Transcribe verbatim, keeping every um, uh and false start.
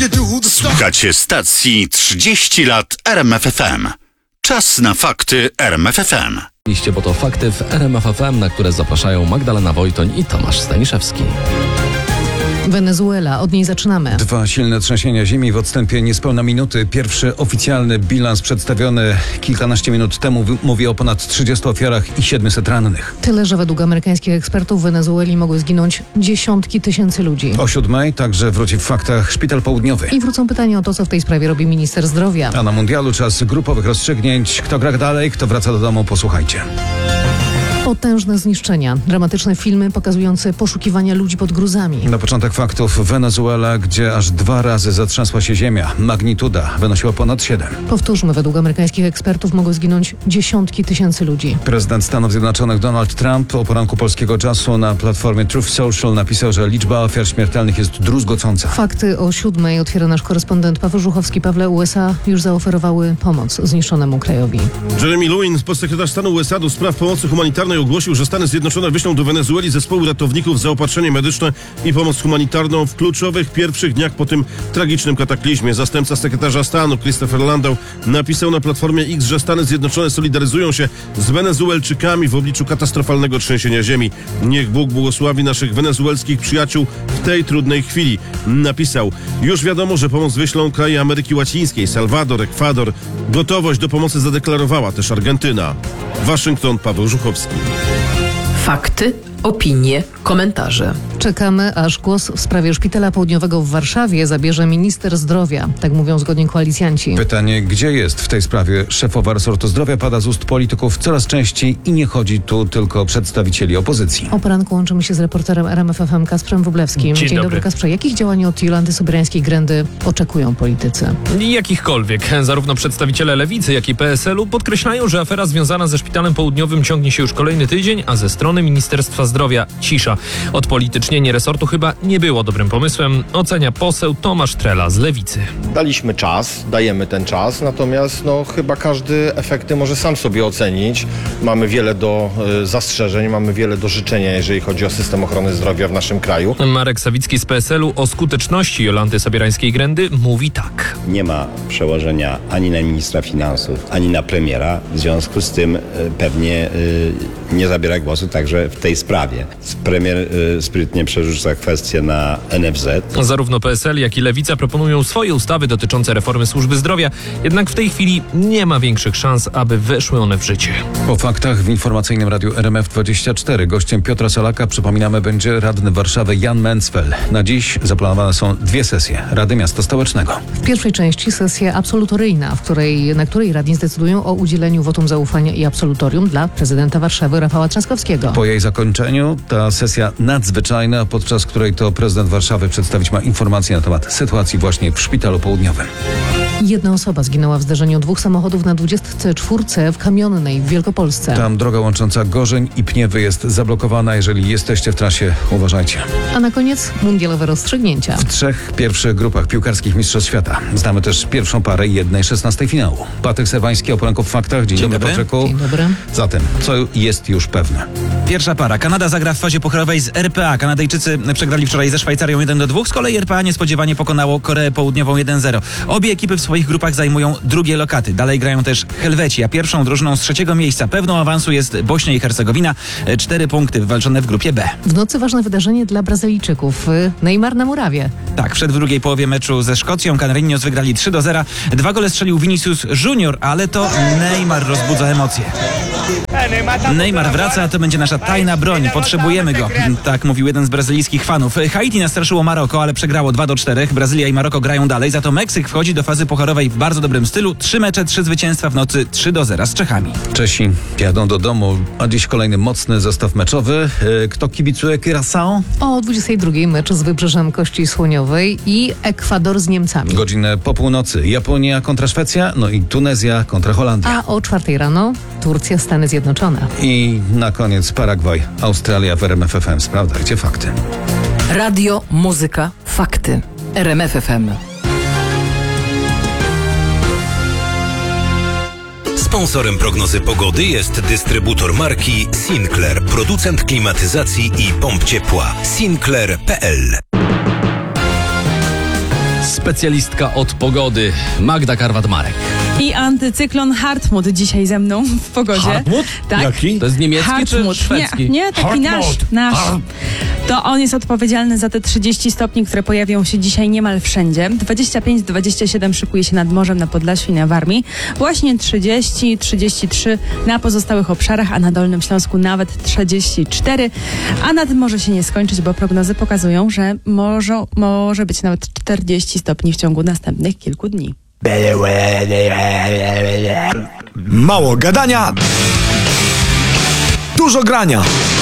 Słuchacie stacji trzydzieści lat R M F F M. Czas na fakty R M F F M. Liście, bo to fakty w R M F F M, na które zapraszają Magdalena Wojtoń i Tomasz Staniszewski. Wenezuela, od niej zaczynamy. Dwa silne trzęsienia ziemi w odstępie niespełna minuty. Pierwszy oficjalny bilans przedstawiony kilkanaście minut temu mówi o ponad trzydziestu ofiarach i siedmiuset rannych. Tyle, że według amerykańskich ekspertów w Wenezueli mogły zginąć dziesiątki tysięcy ludzi. O siódmej także wróci w faktach Szpital Południowy. I wrócą pytania o to, co w tej sprawie robi minister zdrowia. A na mundialu czas grupowych rozstrzygnięć. Kto gra dalej, kto wraca do domu, posłuchajcie. Potężne zniszczenia. Dramatyczne filmy pokazujące poszukiwania ludzi pod gruzami. Na początek faktów Wenezuela, gdzie aż dwa razy zatrzęsła się ziemia. Magnituda wynosiła ponad siedem. Powtórzmy, według amerykańskich ekspertów mogły zginąć dziesiątki tysięcy ludzi. Prezydent Stanów Zjednoczonych Donald Trump o poranku polskiego czasu na platformie Truth Social napisał, że liczba ofiar śmiertelnych jest druzgocąca. Fakty o siódmej otwiera nasz korespondent Paweł Żuchowski. Pawle, U S A już zaoferowały pomoc zniszczonemu krajowi. Jeremy Lewin, podsekretarz stanu U S A do spraw pomocy humanitarnej, ogłosił, że Stany Zjednoczone wyślą do Wenezueli zespoły ratowników, zaopatrzenie medyczne i pomoc humanitarną w kluczowych pierwszych dniach po tym tragicznym kataklizmie. Zastępca sekretarza stanu Christopher Landau napisał na platformie X, że Stany Zjednoczone solidaryzują się z Wenezuelczykami w obliczu katastrofalnego trzęsienia ziemi. Niech Bóg błogosławi naszych wenezuelskich przyjaciół w tej trudnej chwili. Napisał: już wiadomo, że pomoc wyślą kraje Ameryki Łacińskiej, Salwador, Ekwador. Gotowość do pomocy zadeklarowała też Argentyna. Waszyngton, Paweł Żuchowski. Fakty, opinie, komentarze. Czekamy, aż głos w sprawie Szpitala Południowego w Warszawie zabierze minister zdrowia. Tak mówią zgodnie koalicjanci. Pytanie, gdzie jest w tej sprawie szefowa resortu zdrowia, pada z ust polityków coraz częściej i nie chodzi tu tylko o przedstawicieli opozycji. O poranku łączymy się z reporterem R M F F M Kasprem Wróblewskim. Dzień, Dzień dobry. dobry, Kasprze. Jakich działań od Jolanty Sobierańskiej-Grendy oczekują politycy? Jakichkolwiek. Zarówno przedstawiciele Lewicy, jak i P S L u podkreślają, że afera związana ze Szpitalem Południowym ciągnie się już kolejny tydzień, a ze strony Ministerstwa Zdrowia cisza. Odpolitycznienie resortu chyba nie było dobrym pomysłem, ocenia poseł Tomasz Trela z Lewicy. Daliśmy czas, dajemy ten czas, natomiast no, chyba każdy efekty może sam sobie ocenić. Mamy wiele do y, zastrzeżeń, mamy wiele do życzenia, jeżeli chodzi o system ochrony zdrowia w naszym kraju. Marek Sawicki z P S L u o skuteczności Jolanty Sobierańskiej-Grendy mówi tak. Nie ma przełożenia ani na ministra finansów, ani na premiera. W związku z tym y, pewnie y, nie zabiera głosu także w tej sprawie. Premier y, sprytnie przerzuca kwestię na N F Z. Zarówno P S L, jak i Lewica proponują swoje ustawy dotyczące reformy służby zdrowia, jednak w tej chwili nie ma większych szans, aby weszły one w życie. Po faktach w informacyjnym radiu R M F dwadzieścia cztery gościem Piotra Salaka, przypominamy, będzie radny Warszawy Jan Mencfel. Na dziś zaplanowane są dwie sesje Rady Miasta Stołecznego. W pierwszej części sesja absolutoryjna, w której, na której radni zdecydują o udzieleniu wotum zaufania i absolutorium dla prezydenta Warszawy Rafała Trzaskowskiego. Po jej zakończeniu ta sesja nadzwyczajna, podczas której to prezydent Warszawy przedstawić ma informacje na temat sytuacji właśnie w Szpitalu Południowym. Jedna osoba zginęła w zderzeniu dwóch samochodów na dwudziestce czwórce w Kamionnej w Wielkopolsce. Tam droga łącząca Gorzeń i Pniewy jest zablokowana. Jeżeli jesteście w trasie, uważajcie. A na koniec mundialowe rozstrzygnięcia. W trzech pierwszych grupach piłkarskich Mistrzostw Świata znamy też pierwszą parę jednej szesnastej finału. Patryk Serwański o poranku w faktach. Dzień, Dzień dobry, dobry. Patryku. Dzień dobry. Zatem, co jest już pewne? Pierwsza para. Kanada zagra w fazie pokojowej z R P A. Kanadyjczycy przegrali wczoraj ze Szwajcarią jeden do dwóch. Z kolei R P A niespodziewanie pokonało Koreę Południową jeden zero. Obie ekipy w swoich grupach zajmują drugie lokaty. Dalej grają też Helweci, a pierwszą drużyną z trzeciego miejsca pewną awansu jest Bośnia i Hercegowina. Cztery punkty wywalczone w grupie B. W nocy ważne wydarzenie dla Brazylijczyków. Neymar na murawie. Tak, przed w drugiej połowie meczu ze Szkocją Canarinhos wygrali trzy do zera. Dwa gole strzelił Vinicius Junior, ale to Neymar rozbudza emocje. Neymar wraca, to będzie nasza tajna broń. Potrzebujemy go. Tak mówił jeden z brazylijskich fanów. Haiti nastraszyło Maroko, ale przegrało dwa do czterech. Brazylia i Maroko grają dalej, za to Meksyk wchodzi do fazy pucharowej w bardzo dobrym stylu. Trzy mecze, trzy zwycięstwa w nocy, trzy do zera z Czechami. Czesi jadą do domu, a dziś kolejny mocny zestaw meczowy. Kto kibicuje Curaçao? O dwudziestej drugiej mecz z Wybrzeżem Kości Słoniowej i Ekwador z Niemcami. Godzinę po północy Japonia kontra Szwecja, no i Tunezja kontra Holandia. A o czwartej rano Turcja, Stany Zjednoczone. I na koniec Paragwaj, Australia w R M F F M. Sprawdzajcie fakty. Radio, muzyka, fakty. R M F F M. Sponsorem prognozy pogody jest dystrybutor marki Sinclair, producent klimatyzacji i pomp ciepła. Sinclair kropka p l specjalistka od pogody Magda Karwat-Marek. I antycyklon Hartmut dzisiaj ze mną w pogodzie. Hartmut? Tak. Jaki? To jest niemiecki Hartmut. czy szwedzki? Nie, nie taki nasz. nasz. To on jest odpowiedzialny za te trzydzieści stopni, które pojawią się dzisiaj niemal wszędzie. dwadzieścia pięć dwadzieścia siedem szykuje się nad morzem na Podlasiu i na Warmii. Właśnie trzydzieści trzydzieści trzy na pozostałych obszarach, a na Dolnym Śląsku nawet trzydzieści cztery. A na tym może się nie skończyć, bo prognozy pokazują, że może, może być nawet czterdzieści stopni w ciągu następnych kilku dni. Mało gadania, dużo grania.